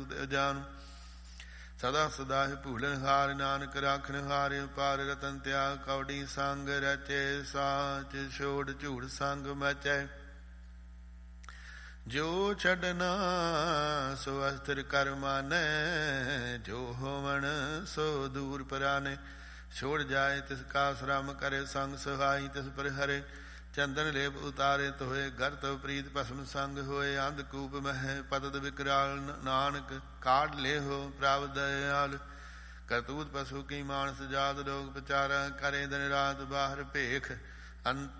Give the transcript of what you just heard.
ਮੁਕਤ ਅਜਾਨ। ਸਦਾ ਸਦਾ ਹੀ ਭੂਲਨ ਹਾਰ ਨਾਨਕ ਰਾਖਨ ਹਾਰ ਪਾਰ ਰਤਨ ਤਿਆਗ ਕੌਡੀ ਸੰਗ ਰਚੇ ਸਾਚ ਛੋੜ ਝੂੜ ਸੰਗ ਮਚੈ। ਜੋ ਛੱਡਣਾ ਸੋ ਅਸਥਿਰ ਕਰ ਮਾਨੈ ਜੋ ਹੋਵਣ ਸੋ ਦੂਰ ਪਰਾਨੈ। ਛੋੜ ਜਾਏ ਤਿਸ ਕਾ ਸ਼ਰਮ ਕਰੇ ਸੰਗ ਸਹਾਈ ਤਿਸ ਪਰ ਹਰੇ। ਚੰਦਨ ਲੇਪ ਉਤਾਰੇ ਤੋਏ ਗਰਤ ਪ੍ਰੀਤ ਭਸਮ ਸੰਗ ਹੋਏ। ਅੰਧਕੂਪ ਮਹਿ ਪਤਤ ਵਿਕਰਾਲ ਨਾਨਕ ਕਾਢ ਲੇਹੋ ਪ੍ਰਭ ਦਇਆਲ। ਕਰਤੂਤ ਪਸ਼ੂ ਕੀ ਮਾਨਸ ਜਾਤ ਲੋਕ ਵਿਚਾਰਾ ਕਰੇ ਦਿਨ ਰਾਤ ਬਾਹਰ ਭੇਖ। ਅੰਤ